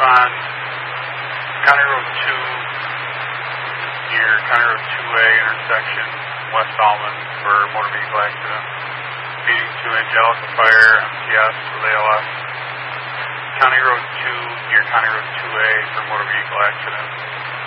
on County Road 2 near County Road 2A intersection, West Almond, for motor vehicle accident. Speeding to Angelica Fire, MTS with ALS. County Road 2 near County Road 2A for motor vehicle accident.